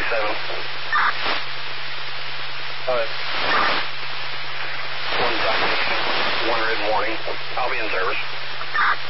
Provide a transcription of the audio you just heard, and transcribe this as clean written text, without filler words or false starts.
37. One red warning. I'll be in service.